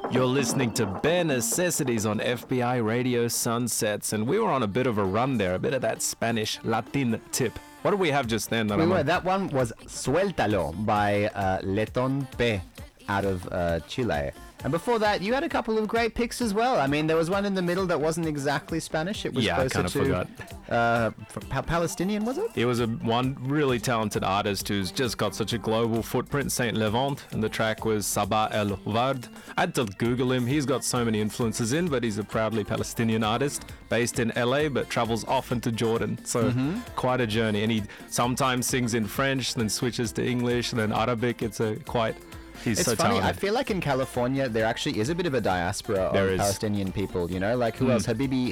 You're listening to Bare Necessities on FBI Radio Sunsets, and we were on a bit of a run there, a bit of that Spanish Latin tip. What did we have just then? That one was Suéltalo by Letón P out of Chile. And before that, you had a couple of great picks as well. I mean, there was one in the middle that wasn't exactly Spanish. It was closer to Palestinian, was it? It was one really talented artist who's just got such a global footprint, Saint Levant, and the track was Sabah El Ward. I had to Google him. He's got so many influences but he's a proudly Palestinian artist based in LA, but travels often to Jordan. So quite a journey. And he sometimes sings in French, then switches to English, and then Arabic. It's It's so funny. talented. I feel like in California there actually is a bit of a diaspora of Palestinian people. You know, like who else? DJ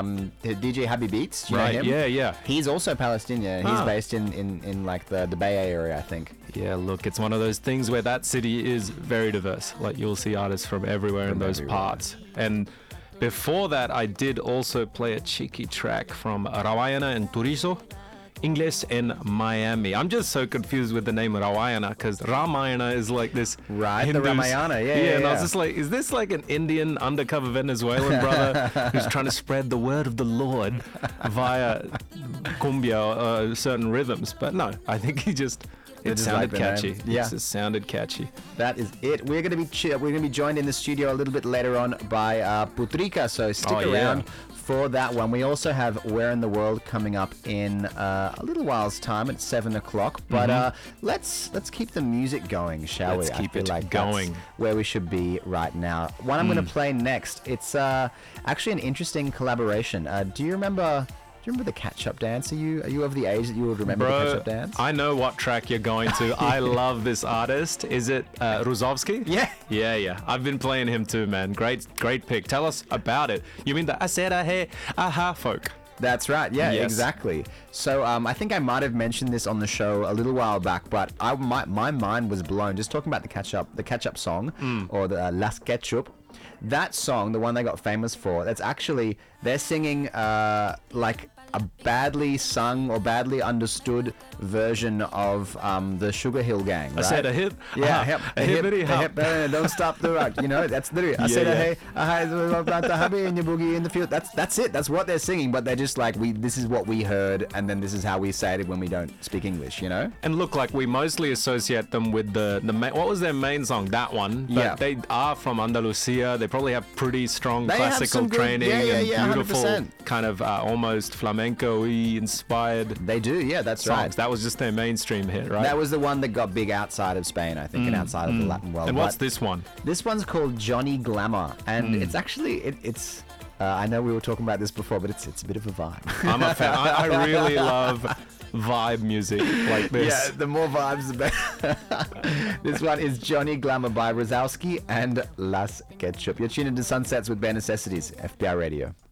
Habibi Beats. Do you know him? Yeah. He's also Palestinian. He's based in like the Bay area, I think. Yeah, look, it's one of those things where that city is very diverse. Like you'll see artists from everywhere in those parts. And before that, I did also play a cheeky track from Rawayana and Turizo. English in Miami. I'm just so confused with the name Ramayana because Ramayana is like this. Right, Hindu, the Ramayana, yeah. And I was just like, is this like an Indian undercover Venezuelan brother who's trying to spread the word of the Lord via cumbia or certain rhythms? But no, I think it sounded catchy. Yeah. It just sounded catchy. That is it. We're going to be joined in the studio a little bit later on by Putrika, so stick around for that one. We also have Where in the World coming up in a little while's time at 7 o'clock. But let's keep the music going, shall we? Let's keep it going. That's where we should be right now. What I'm going to play next, it's actually an interesting collaboration. Do you remember the catch-up dance? Are you of the age that you would remember the catch-up dance? I know what track you're going to. I love this artist. Is it Ruzovsky? Yeah. Yeah. I've been playing him too, man. Great pick. Tell us about it. You mean the Asera He Aha folk? That's right. Yeah, yes. Exactly. So I think I might have mentioned this on the show a little while back, but my mind was blown just talking about the catch-up song or the Las Ketchup. That song, the one they got famous for, that's actually, they're singing like a badly sung or badly understood version of the Sugar Hill Gang, right? I said a hip. Yeah, a hip. Don't stop the rock. You know, that's literally. I said hey, in your boogie in the field. That's it. That's what they're singing. But they're just like this is what we heard, and then this is how we say it when we don't speak English. You know. And look, like we mostly associate them with the what was their main song? That one. But they are from Andalusia. They probably have pretty strong classical training and beautiful 100%. Kind of almost flamenco-y inspired. They do. Yeah, that's songs. right. That was just their mainstream hit, right? That was the one that got big outside of Spain, I think, and outside of the Latin world. And what's this one? This one's called Johnny Glamour, and it's actually it's. I know we were talking about this before, but it's a bit of a vibe. I'm a fan. I really love vibe music like this. Yeah, the more vibes, the better. This one is Johnny Glamour by Ruzovsky and Las Ketchup. You're tuned into Sunsets with Bare Necessities, FBI Radio.